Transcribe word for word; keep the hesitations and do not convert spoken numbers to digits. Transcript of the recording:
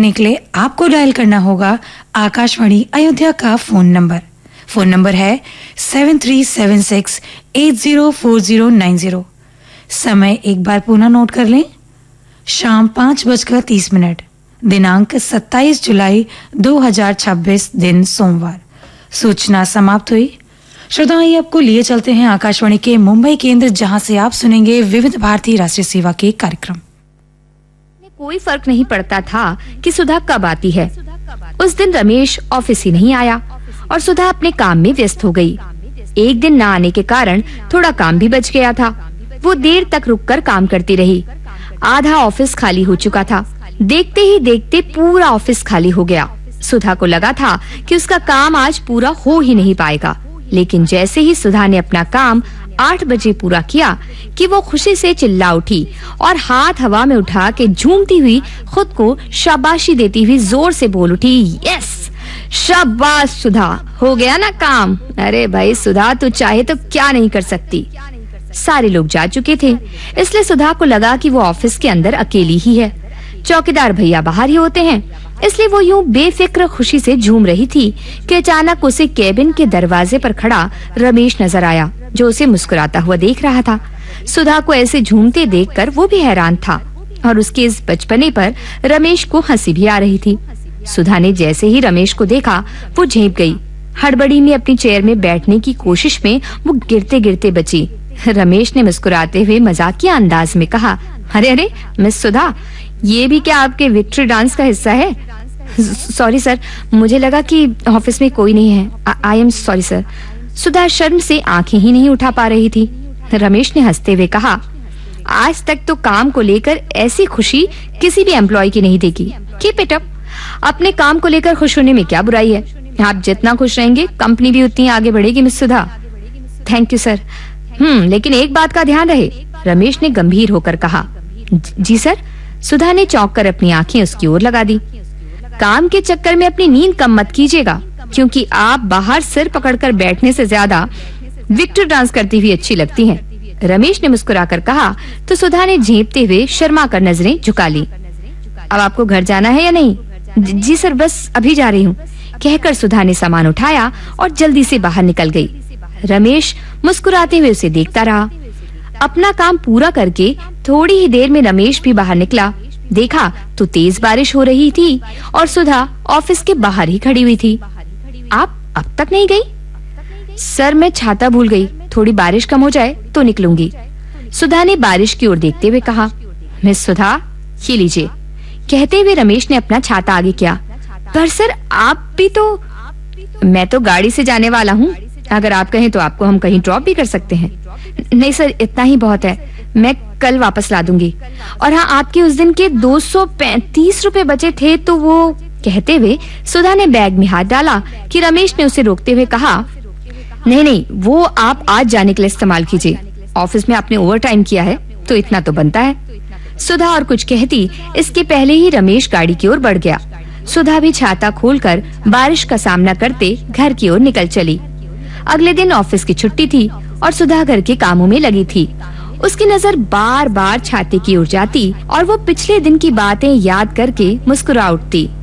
करने के लिए आपको डायल करना होगा आकाशवाणी अयोध्या का फोन नंबर। फोन नंबर है seven three seven six eight zero four zero nine zero. समय एक बार पुनः नोट कर लें, शाम पाँच बजकर तीस मिनट, दिनांक सत्ताईस जुलाई दो हजार छब्बीस, दिन सोमवार। सूचना समाप्त हुई। श्रोताओं, ये आपको लिए चलते हैं आकाशवाणी के मुंबई केंद्र, जहां से आप सुनेंगे विविध भारती राष्ट्रीय सेवा के कार्यक्रम। कोई फर्क नहीं पड़ता था कि सुधा कब आती है। उस दिन रमेश ऑफिस ही नहीं आया और सुधा अपने काम में व्यस्त हो गई। एक दिन न आने के कारण थोड़ा काम भी बच गया था। वो देर तक रुककर काम करती रही। आधा ऑफिस खाली हो चुका था। देखते ही देखते पूरा ऑफिस खाली हो गया। सुधा को लगा था कि उसका काम आज पूरा हो ही नहीं पाएगा, लेकिन जैसे ही सुधा ने अपना काम आठ बजे पूरा किया कि वो खुशी से चिल्ला उठी और हाथ हवा में उठा के झूमती हुई खुद को शाबाशी देती हुई जोर से बोल उठी, यस, शाबाश सुधा, हो गया ना काम। अरे भाई सुधा, तू चाहे तो क्या नहीं कर सकती। सारे लोग जा चुके थे, इसलिए सुधा को लगा कि वो ऑफिस के अंदर अकेली ही है। चौकीदार भैया बाहर ही होते हैं, इसलिए वो यूं बेफिक्र खुशी से झूम रही थी कि अचानक उसे केबिन के दरवाजे पर खड़ा रमेश नजर आया, जो उसे मुस्कुराता हुआ देख रहा था। सुधा को ऐसे झूमते देखकर वो भी हैरान था और उसके इस बचपने पर रमेश को हंसी भी आ रही थी। सुधा ने जैसे ही रमेश को देखा, वो झेप गई। हड़बड़ी में अपनी चेयर में बैठने की कोशिश में वो गिरते गिरते बची। रमेश ने मुस्कुराते हुए मजाकिया अंदाज में कहा, अरे अरे मिस सुधा, ये भी क्या आपके विक्ट्री डांस का हिस्सा है? सॉरी सर, मुझे लगा कि ऑफिस में कोई नहीं है। I am sorry sir. सुधा शर्म से आंखें ही नहीं उठा पा रही थी। रमेश ने हंसते हुए कहा, आज तक तो काम को लेकर ऐसी खुशी किसी भी एम्प्लॉय की नहीं देखी। Keep it up. अपने काम को लेकर खुश होने में क्या बुराई है? आप जितना खुश रहेंगे, कंपनी भी उतनी आगे बढ़ेगी miss Sudha. Thank you sir. हम्म लेकिन एक बात का ध्यान रहे, रमेश ने गंभीर होकर कहा। जी सर। सुधा ने चौंक कर अपनी आंखें उसकी ओर लगा दी। काम के चक्कर में अपनी नींद कम मत कीजिएगा, क्योंकि आप बाहर सिर पकड़कर बैठने से ज्यादा विक्टर डांस करती हुई अच्छी लगती हैं। रमेश ने मुस्कुराकर कहा तो सुधा ने झेपते हुए शर्मा कर नजरें झुका ली। अब आपको घर जाना है या नहीं? जी सर, बस अभी जा रही हूँ, कहकर सुधा ने सामान उठाया और जल्दी से बाहर निकल गई। रमेश मुस्कुराते हुए उसे देखता रहा। अपना काम पूरा करके थोड़ी ही देर में रमेश भी बाहर निकला। देखा तो तेज बारिश हो रही थी और सुधा ऑफिस के बाहर ही खड़ी हुई थी। आप अब तक नहीं गई? सर, मैं छाता भूल गई, थोड़ी बारिश कम हो जाए तो निकलूंगी। सुधा ने बारिश की ओर देखते हुए कहा। मिस सुधा, ये लीजिए, कहते हुए रमेश ने अपना छाता आगे किया। पर सर, आप भी तो। मैं तो गाड़ी से जाने वाला हूँ, अगर आप कहें तो आपको हम कहीं ड्रॉप भी कर सकते हैं। नहीं सर, इतना ही बहुत है, मैं कल वापस ला दूंगी। और हाँ, आपके उस दिन के दो सौ पैंतीस रुपए बचे थे तो वो। कहते हुए सुधा ने बैग में हाथ डाला कि रमेश ने उसे रोकते हुए कहा, नहीं नहीं, वो आप आज जाने के लिए इस्तेमाल कीजिए। ऑफिस में आपने ओवर टाइम किया है तो इतना तो बनता है। सुधा और कुछ कहती इसके पहले ही रमेश गाड़ी की ओर बढ़ गया। सुधा भी छाता खोलकर बारिश का सामना करते घर की ओर निकल चली। अगले दिन ऑफिस की छुट्टी थी और सुधा घर के कामों में लगी थी। उसकी नजर बार बार छाते की ओर जाती और वो पिछले दिन की बातें याद करके मुस्कुरा उठती।